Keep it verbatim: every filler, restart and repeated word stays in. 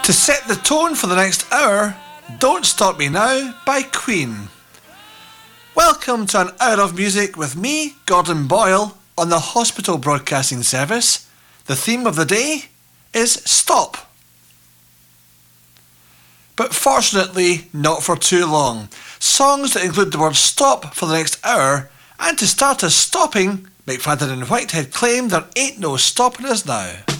To set the tone for the next hour, Don't Stop Me Now by Queen. Welcome to an hour of music with me, Gordon Boyle, on the Hospital Broadcasting Service. The theme of the day is Stop. But fortunately, not for too long. Songs that include the word stop for the next hour, and to start us stopping, McFadden and Whitehead claim there ain't no stopping us now.